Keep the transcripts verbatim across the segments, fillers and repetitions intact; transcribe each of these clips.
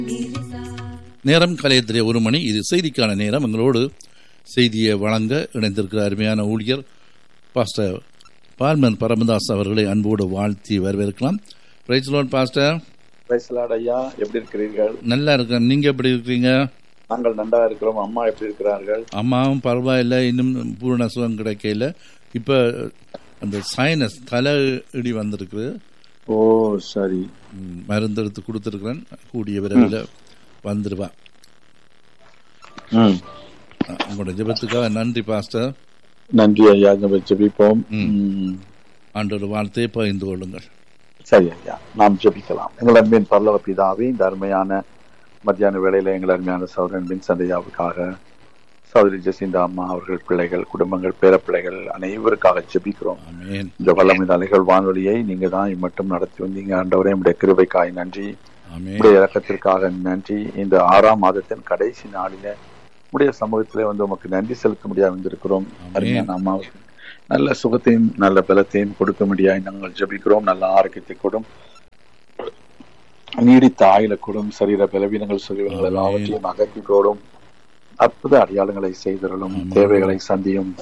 நேரம் கலையத்திலே ஒரு மணி. இது செய்திக்கான நேரம். எங்களோடு செய்தியை வழங்க இணைந்திருக்கிற அருமையான ஊழியர் பாஸ்டர் பார்மன் பரமதாஸ் அவர்களை அன்போடு வாழ்த்தி வரவேற்கலாம். Price Lord pastor. Price Lord ஐயா, எப்படி இருக்கிறீர்கள்? நல்லா இருக்கேன். நீங்க எப்படி இருக்கிறீங்க? நாங்கள் நன்றா இருக்கிறோம். அம்மா எப்படி இருக்கிறார்கள்? அம்மாவும் பரவாயில்ல, இன்னும் பூரண சுகம் கிடைக்கல. இப்ப அந்த சைனஸ் தலை இடி வந்திருக்கு. ஓ சரி. மருந்து எடுத்து கொடுத்துருக்கிறேன். கூடிய விரைவில் வந்துடுவா. உங்களோட ஜெபத்துக்காக நன்றி பாஸ்டர். நன்றி ஐயா. ஜெபிப்போம். ஆண்டோட வார்த்தையை பகிர்ந்து கொள்ளுங்கள். சரி ஐயா, நாம் ஜெபிக்கலாம். எங்கள் அன்பின் பரலோக பிதாவே, இந்த அருமையான மத்தியான வேளையில எங்கள் அருமையான சகோதரன் பின் சந்தையாவுக்காக, சகோதரி ஜெசிந்தா அம்மா அவர்கள் பிள்ளைகள், குடும்பங்கள், பேர பிள்ளைகள் அனைவருக்காக ஜெபிக்கிறோம். இந்த வல்லமையின் அலைகள் வானொலியை நீங்க தான் மட்டும் நடத்தி வந்தீங்க. ஆண்டவரே, உடைய கிருபைக்காய் நன்றி, உடைய இறக்கத்திற்காக நன்றி. இந்த ஆறாம் மாதத்தின் கடைசி நாளில உடைய சமூகத்திலே வந்து உமக்கு நன்றி செலுத்த முடியாது வந்திருக்கிறோம். அருமையான அம்மாவுக்கு நல்ல சுகத்தையும் நல்ல பலத்தையும் கொடுக்க முடியாது நாங்கள் ஜெபிக்கிறோம். நல்ல ஆரோக்கியத்தை கொடும், நீடித்த ஆயுள கொடும், சரீர பலவீனங்கள் சொல்லுவங்கள் எல்லாவற்றையும் அகற்றி கொடும், அற்புத அடையாளங்களை செய்தரலும், தேவைகளை சந்தியும்,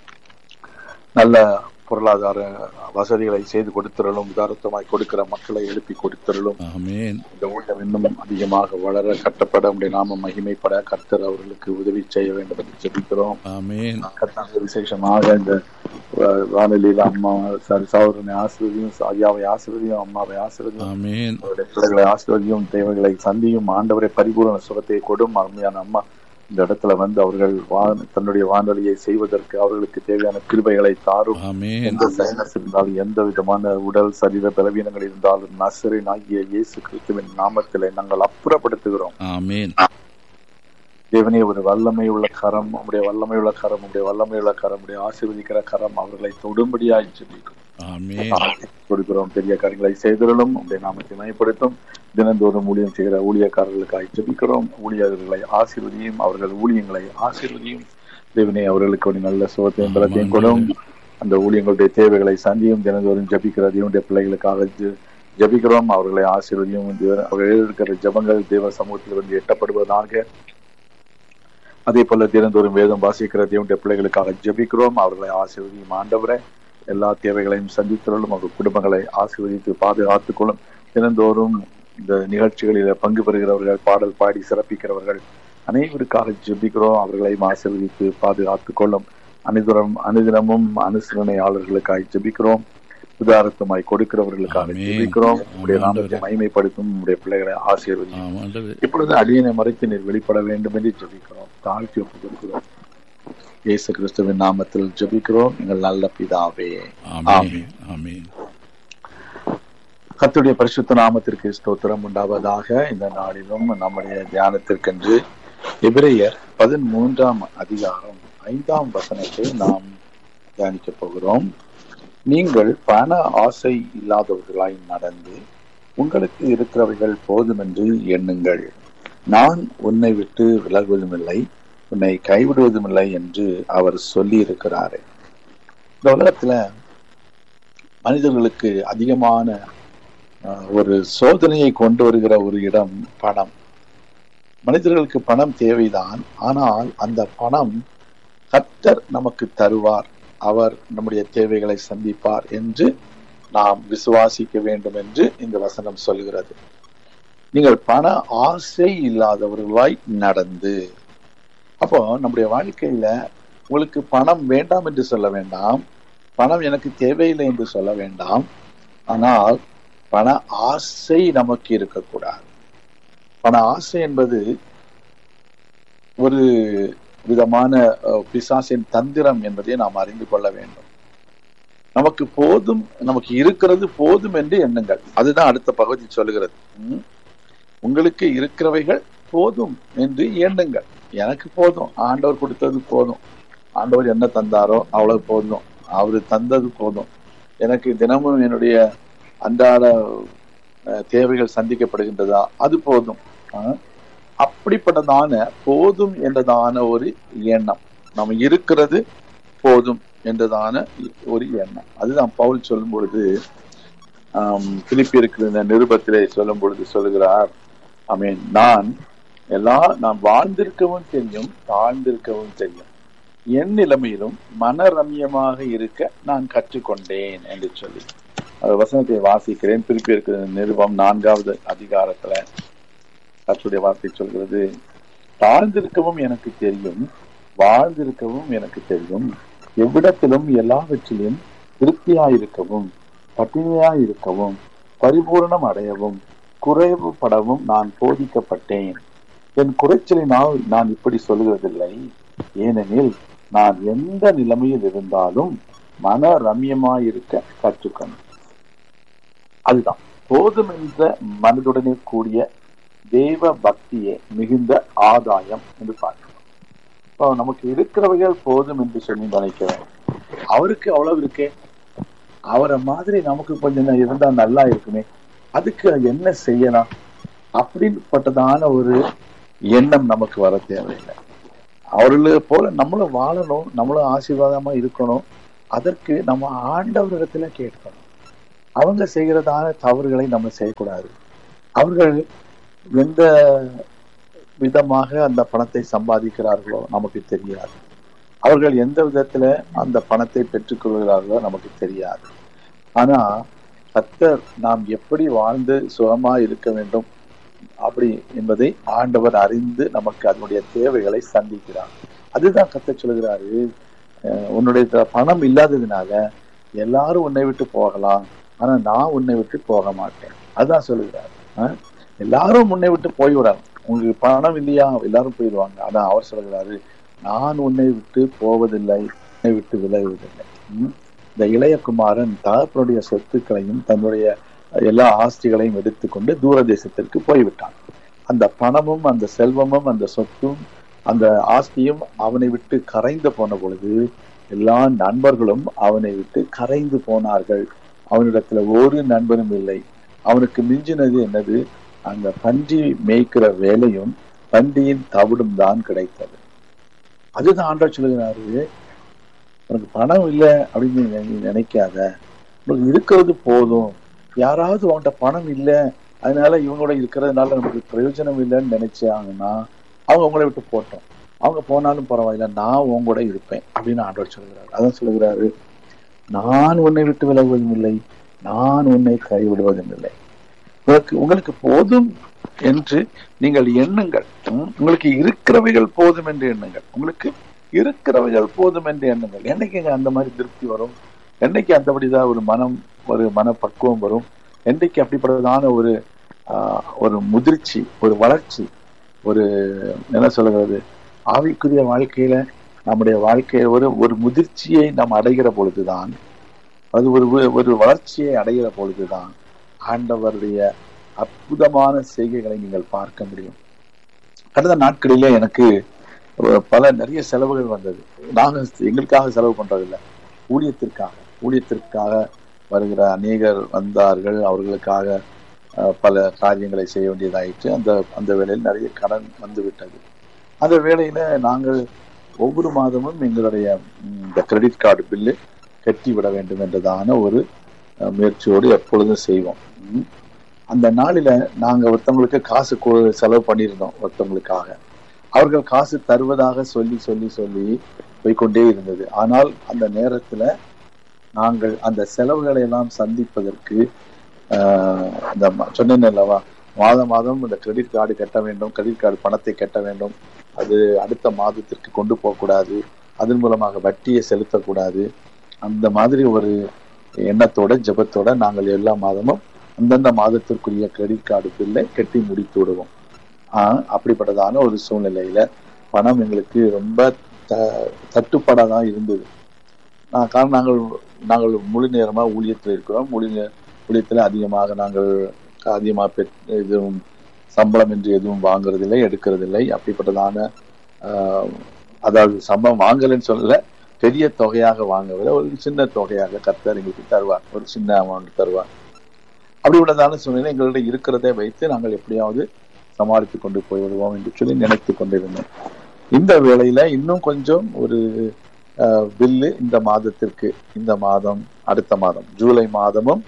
நல்ல பொருளாதார வசதிகளை செய்து கொடுத்திரலும், உதாரணமாய் கொடுக்கிற மக்களை எழுப்பி கொடுத்திரலும். இந்த ஊழியம் இன்னும் அதிகமாக வளர, கட்டப்பட, உடைய நாம மகிமைப்பட கர்த்தர் அவர்களுக்கு உதவி செய்ய வேண்டும் என்று ஜெபிக்கிறோம். கர்த்தர் விசேஷமாக இந்த வானொலியில அம்மா சாரி சகோதரனை ஆசீர்வதியும், ஐயாவை ஆசீர்வதியும், அம்மாவை ஆசீர்வதியும், அவருடைய பிள்ளைகளை ஆசீர்வதியும், தேவைகளை சந்தியும், ஆண்டவரை பரிபூரண சுகத்தை கொடும். அருமையான அம்மா இந்த இடத்துல வந்து அவர்கள் தன்னுடைய வானொலியை செய்வதற்கு அவர்களுக்கு தேவையான கிருபைகளை தாரும். எந்த சைனஸ் இருந்தாலும், எந்த விதமான உடல் சரீர பலவீனங்கள் இருந்தாலும், நசரேன் ஆகிய இயேசு கிறிஸ்துவின் நாமத்திலே நாங்கள் அப்புறப்படுத்துகிறோம். தேவனே, ஒரு வல்லமை உள்ள கரம், உடைய வல்லமை உள்ள கரம், உடைய வல்லமை உள்ள கரம், உடைய ஆசீர்வதிக்கிற கரம் அவர்களை தொடும்படியாய் ஜெபிக்கும் கொடுக்கிறோம். பெரிய காரியங்களை செய்தலும் உடைய நாமத்தை மயப்படுத்தும். தினந்தோறும் ஊழியம் செய்கிற ஊழியக்காரர்களுக்காக ஜெபிக்கிறோம். ஊழியர்களை ஆசீர்வதியும், அவர்கள் ஊழியங்களை ஆசீர்வதியும். தேவனே, அவர்களுக்கு ஒரு நல்ல சுகத்தையும் பலத்தையும் கொடும். அந்த ஊழியங்களுடைய தேவைகளை சந்தியும். தினந்தோறும் ஜெபிக்கிற தேவனுடைய பிள்ளைகளுக்காக ஜெபிக்கிறோம். அவர்களை ஆசீர்வதியும். அவர்கள் இருக்கிற ஜெபங்கள் தேவ சமூகத்தில் வந்து எட்டப்படுவதாக. அதே போல தினந்தோறும் வேதம் வாசிக்கிற தேவனுடைய பிள்ளைகளுக்காக ஜெபிக்கிறோம். அவர்களை ஆசீர்வதியும். ஆண்டவரை எல்லா தேவைகளையும் சந்தித்தலும், அவர்கள் குடும்பங்களை ஆசீர்வதித்து பாதுகாத்துக் கொள்ளும். தினந்தோறும் இந்த நிகழ்ச்சிகளில பங்கு பெறுகிறவர்கள், பாடல் பாடி சிறப்பிக்கிறவர்கள் அனைவருக்காக ஜெபிக்கிறோம். அவர்களை ஆசீர்வதித்து பாதுகாத்துக் கொள்ளும். அனுதினம் அனுதினமும் அனுசரணையாளர்களுக்காக ஜெபிக்கிறோம். உதாரணமாய் கொடுக்கிறவர்களுக்காக ஜெபிக்கிறோம். உடைய நாமத்தை மகிமைப்படுத்தும் உடைய பிள்ளைகளை ஆசீர்வதியும். இப்பொழுது அடியனை மறைத்து நீர் வெளிப்பட வேண்டும் என்று ஜெபிக்கிறோம். தாழ்த்தி ஒப்புக் கொடுக்கிறோம். இயேசு கிறிஸ்துவின் நாமத்தில் ஜெபிக்கிறோம் எங்கள் நல்ல பிதாவே, ஆமென். கர்த்தருடைய பரிசுத்த நாமத்திற்கு ஸ்தோத்திரம் உண்டாவதாக. இந்த நாளிலும் நம்முடைய தியானத்திற்கென்று எபிரேயர் பதிமூன்றாம் அதிகாரம் ஐந்தாம் வசனத்தை நாம் தியானிக்க போகிறோம். நீங்கள் பண ஆசை இல்லாதவர்களாய் நடந்து உங்களுக்கு இருக்கிறவைகள் போதும் என்று எண்ணுங்கள். நான் உன்னை விட்டு விலகுவதுமில்லை, உன்னை கைவிடுவதுமில்லை என்று அவர் சொல்லி இருக்கிறாரு. இந்த உலகத்துல மனிதர்களுக்கு அதிகமான ஒரு சோதனையை கொண்டு வருகிற ஒரு இடம் பணம். மனிதர்களுக்கு பணம் தேவைதான். ஆனால் அந்த பணம் கர்த்தர் நமக்கு தருவார், அவர் நம்முடைய தேவைகளை சந்திப்பார் என்று நாம் விசுவாசிக்க வேண்டும் என்று இந்த வசனம் சொல்கிறது. நீங்கள் பண ஆசை இல்லாதவர்களாய் நடந்து. அப்போ நம்முடைய வாழ்க்கையில உங்களுக்கு பணம் வேண்டாம் என்று சொல்ல வேண்டாம், பணம் எனக்கு தேவையில்லை என்று சொல்ல வேண்டாம். ஆனால் பண ஆசை நமக்கு இருக்கக்கூடாது. பண ஆசை என்பது ஒரு விதமான பிசாசின் தந்திரம் என்பதை நாம் அறிந்து கொள்ள வேண்டும். நமக்கு போதும், நமக்கு இருக்கிறது போதும் என்று எண்ணுங்கள். அதுதான் அடுத்த பகுதி சொல்லுகிறது. உங்களுக்கு இருக்கிறவைகள் போதும் என்று எண்ணுங்கள். எனக்கு போதும், ஆண்டவர் கொடுத்தது போதும், ஆண்டவர் என்ன தந்தாரோ அவ்வளவு போதும், அவரு தந்தது போதும், எனக்கு தினமும் என்னுடைய அன்றாட தேவைகள் சந்திக்கப்படுகின்றதா, அது போதும். அப்படிப்பட்டதான போதும் என்றதான ஒரு எண்ணம், நம்ம இருக்கிறது போதும் என்றதான ஒரு எண்ணம், அதுதான் பவுல் சொல்லும் பொழுது ஆஹ் பிலிப்பியருக்கு இந்த நிருபத்திலே சொல்லும் பொழுது சொல்லுகிறார், ஆமென். நான் எல்லா நான் வாழ்ந்திருக்கவும் தெரியும், தாழ்ந்திருக்கவும் தெரியும். என் நிலைமையிலும் மனரம்யமாக இருக்க நான் கற்றுக்கொண்டேன் என்று சொல்லி வசனத்தை வாசிக்கிறேன். திருப்பி இருக்கிற நிருபம் நான்காவது அதிகாரத்துல கர்த்தருடைய வார்த்தை சொல்கிறது, தாழ்ந்திருக்கவும் எனக்கு தெரியும், வாழ்ந்திருக்கவும் எனக்கு தெரியும். எவ்விடத்திலும் எல்லாவற்றிலும் திருப்தியாயிருக்கவும், பட்டினியாயிருக்கவும், பரிபூரணம் அடையவும், குறைவுபடவும் நான் போதிக்கப்பட்டேன். என் குறைச்சலினால் நான் இப்படி சொல்லுவதில்லை, ஏனெனில் நான் எந்த நிலைமையில் இருந்தாலும் மன ரம்யமாயிருக்க கற்றுக்கணும். அதுதான் போதும் என்ற மனதுடனே கூடிய தெய்வ பக்தியே மிகுந்த ஆதாயம் என்று பார்க்கிறோம். இப்போ நமக்கு இருக்கிறவைகள் போதும் என்று சொல்லி நினைக்கிறோம். அவருக்கு அவ்வளவு இருக்கே, அவரை மாதிரி நமக்கு கொஞ்சம் இருந்தா நல்லா இருக்குமே, அதுக்கு என்ன செய்யலாம் அப்படிப்பட்டதான ஒரு எண்ணம் நமக்கு வர தேவையில்லை. அவர்களை போல நம்மளும் வாழணும், நம்மளும் ஆசீர்வாதமா இருக்கணும். அதற்கு நம்ம ஆண்டவரிடத்துல கேட்கணும். அவங்க செய்கிறதான தவறுகளை நம்ம செய்யக்கூடாது. அவர்கள் எந்த விதமாக அந்த பணத்தை சம்பாதிக்கிறார்களோ நமக்கு தெரியாது. அவர்கள் எந்த விதத்துல அந்த பணத்தை பெற்றுக் கொள்கிறார்களோ நமக்கு தெரியாது. ஆனா கர்த்தர் நாம் எப்படி வாழ்ந்து சுகமா இருக்க வேண்டும் அப்படி என்பதை ஆண்டவர் அறிந்து நமக்கு அதனுடைய தேவைகளை சந்திக்கிறார். அதுதான் கர்த்தர் சொல்கிறாரு, உன்னுடைய பணம் இல்லாததுனால எல்லாரும் உன்னை விட்டு போகலாம், ஆனா நான் உன்னை விட்டு போக மாட்டேன். அதுதான் சொல்லுகிறார். எல்லாரும் உன்னை விட்டு போய்விடாங்க, உங்களுக்கு பணம் இல்லையா எல்லாரும் போயிடுவாங்க. ஆனா அவர் சொல்கிறாரு, நான் உன்னை விட்டு போவதில்லை, உன்னை விட்டு விலகுவதில்லை. இந்த இளையகுமாரன் தகப்பனுடைய சொத்துக்களையும் தன்னுடைய எல்லா ஆஸ்திகளையும் எடுத்துக்கொண்டு தூர தேசத்திற்கு போய்விட்டான். அந்த பணமும் அந்த செல்வமும் அந்த சொத்தும் அந்த ஆஸ்தியும் அவனை விட்டு கரைந்து போன பொழுது எல்லா நண்பர்களும் அவனை விட்டு கரைந்து போனார்கள். அவனிடத்துல ஒரு நண்பனும் இல்லை. அவனுக்கு மிஞ்சினது என்னது? அந்த பன்றி மேய்க்கிற வேலையும் பன்றியின் தவிடும் தான் கிடைத்தது. அதுதான் ஆண்டவர் சொல்லுகிறாரு, உனக்கு பணம் இல்லை அப்படின்னு நினைக்காத, உனக்கு இருக்கிறது போதும். யாராவது உன்கிட்ட பணம் இல்லை, அதனால இவங்களோட இருக்கிறதுனால நமக்கு பிரயோஜனம் இல்லைன்னு நினைச்சாங்கன்னா அவங்க உங்களை விட்டு போட்டோம், அவங்க போனாலும் பரவாயில்ல, நான் உங்க கூட இருப்பேன் அப்படின்னு ஆண்டவர் சொல்கிறாரு. அதான் சொல்லுகிறாரு, நான் உன்னை விட்டு விலகுவதும் இல்லை, நான் உன்னை கைவிடுவதும் இல்லை. உங்களுக்கு உங்களுக்கு போதும் என்று நீங்கள் எண்ணுங்கள். உங்களுக்கு இருக்கிறவைகள் போதும் என்று எண்ணுங்கள். உங்களுக்கு இருக்கிறவைகள் போதும் என்று எண்ணுங்கள். என்னைக்கு அந்த மாதிரி திருப்தி வரும்? என்னைக்கு அந்தபடிதான் ஒரு மனம் ஒரு மனப்பக்குவம் வரும்? என்றைக்கு அப்படிப்பட்டதான ஒரு ஆஹ் ஒரு முதிர்ச்சி, ஒரு வளர்ச்சி, ஒரு என்ன சொல்லுகிறது, ஆவிக்குரிய வாழ்க்கையில நம்முடைய வாழ்க்கையை ஒரு ஒரு முதிர்ச்சியை நாம் அடைகிற பொழுதுதான், அது ஒரு ஒரு வளர்ச்சியை அடைகிற பொழுதுதான் ஆண்டவருடைய அற்புதமான செய்கைகளை நீங்கள் பார்க்க முடியும். கடந்த நாட்களிலே எனக்கு பல நிறைய செலவுகள் வந்தது. நாங்கள் எங்களுக்காக செலவு பண்றதில்லை, ஊழியத்திற்காக ஊழியத்திற்காக வருகிற அநேகர் வந்தார்கள். அவர்களுக்காக பல காரியங்களை செய்ய வேண்டியதாயிற்று. அந்த அந்த வேளையில் நிறைய கடன் வந்து விட்டது. அந்த வேளையில நாங்கள் ஒவ்வொரு மாதமும் எங்களுடைய இந்த கிரெடிட் கார்டு பில்லு கட்டி விட வேண்டும் என்றதான ஒரு முயற்சியோடு எப்பொழுதும் செய்வோம். அந்த நாளில நாங்க ஒருத்தவங்களுக்கு காசு செலவு பண்ணியிருந்தோம். ஒருத்தவங்களுக்காக அவர்கள் காசு தருவதாக சொல்லி சொல்லி சொல்லி போய்கொண்டே இருந்தது. ஆனால் அந்த நேரத்துல நாங்கள் அந்த செலவுகளை எல்லாம் சந்திப்பதற்கு ஆஹ் இந்த சொன்னேன் அல்லவா, மாதம் மாதம் இந்த கிரெடிட் கார்டு கட்ட வேண்டும், கிரெடிட் கார்டு பணத்தை கட்ட வேண்டும், அது அடுத்த மாதத்திற்கு கொண்டு போகக்கூடாது, அதன் மூலமாக வட்டியை செலுத்தக்கூடாது. அந்த மாதிரி ஒரு எண்ணத்தோட ஜெபத்தோட நாங்கள் எல்லா மாதமும் அந்தந்த மாதத்திற்குரிய கிரெடிட் கார்டு பில்லை கட்டி முடித்து விடுவோம். ஆஹ் அப்படிப்பட்டதான ஒரு சூழ்நிலையில பணம் எங்களுக்கு ரொம்ப த தட்டுப்பாடாதான் இருந்தது. நான் காரணம் நாங்கள் நாங்கள் முழு நேரமா ஊழியத்தில் இருக்கிறோம். முழு ஊழியத்துல அதிகமாக நாங்கள் அதிகமாக பெ எதுவும் சம்பளம் என்று எதுவும் வாங்குறதில்லை, எடுக்கிறதில்லை. அப்படிப்பட்டதான ஆஹ் அதாவது சம்பளம் வாங்கலன்னு சொல்லல, பெரிய தொகையாக வாங்கவில்லை, ஒரு சின்ன தொகையாக கர்த்தர் எங்களுக்கு தருவார், ஒரு சின்ன அமௌண்ட் தருவார். அப்படி உள்ளதான சூழ்நிலை எங்களுடைய இருக்கிறதை வைத்து நாங்கள் எப்படியாவது சமாளித்து கொண்டு போய்விடுவோம் என்று சொல்லி நினைத்து கொண்டிருந்தோம். இந்த வேளையில இன்னும் கொஞ்சம் ஒரு பில்லு இந்த மாதத்திற்கு, இந்த மாதம் அடுத்த மாதம் ஜூலை மாதமும்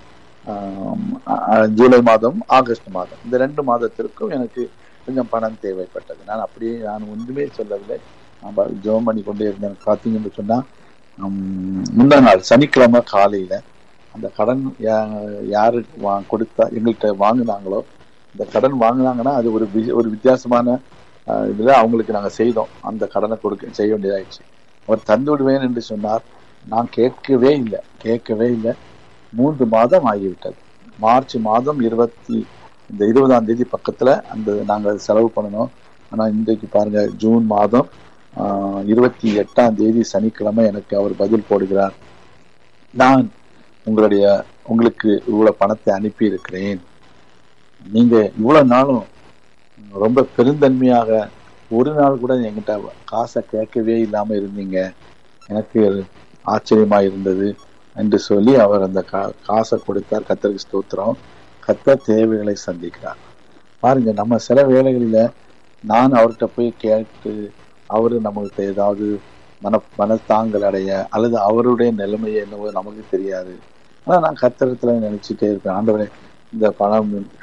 ஜூலை மாதம் ஆகஸ்ட் மாதம் இந்த ரெண்டு மாதத்திற்கும் எனக்கு கொஞ்சம் பணம் தேவைப்பட்டது. நான் அப்படியே நான் ஒன்றுமே சொல்லவில்லை, நான் ஜெபம் பண்ணி கொண்டே இருந்தேன். பார்த்தீங்கன்னு சொன்னா முந்தா நாள் சனிக்கிழமை காலையில அந்த கடன் யாரு வா கொடுத்தா எங்கள்கிட்ட வாங்கினாங்களோ, இந்த கடன் வாங்கினாங்கன்னா அது ஒரு ஒரு வித்தியாசமான இதுல அவங்களுக்கு நாங்கள் செய்தோம். அந்த கடனை கொடுக்க செய்ய வேண்டியதாயிடுச்சு. அவர் தந்து விடுவேன் என்று சொன்னார். நான் கேட்கவே இல்லை கேட்கவே இல்லை மூன்று மாதம் ஆகிவிட்டது. மார்ச் மாதம் இருபத்தி இந்த இருபதாம் தேதி பக்கத்துல அந்த நாங்கள் செலவு பண்ணணும். ஆனா இன்றைக்கு பாருங்க ஜூன் மாதம் ஆஹ் இருபத்தி எட்டாம் தேதி சனிக்கிழமை எனக்கு அவர் பதில் போடுகிறார். நான் உங்களுடைய உங்களுக்கு இவ்வளவு பணத்தை அனுப்பி இருக்கிறேன், நீங்க இவ்வளவு நாளும் ரொம்ப பெருந்தன்மையாக ஒரு நாள் கூட என்கிட்ட காசை கேட்கவே இல்லாம இருந்தீங்க, எனக்கு ஆச்சரியமா இருந்தது என்று சொல்லி அவர் அந்த கா காசை கொடுத்தார். கர்த்தருக்கு ஸ்தோத்திரம். கர்த்தர் தேவைகளை சந்திக்கிறார். பாருங்க, நம்ம சில வேளைகளில நான் அவர்கிட்ட போய் கேட்டு அவரு நம்மகிட்ட ஏதாவது மன மனத்தாங்கல் அடைய அல்லது அவருடைய நிலைமையை என்னவோ நமக்கு தெரியாது. ஆனா நான் கர்த்தரத்துல நினைச்சுட்டே இருப்பேன், ஆண்டவரே இந்த பணம்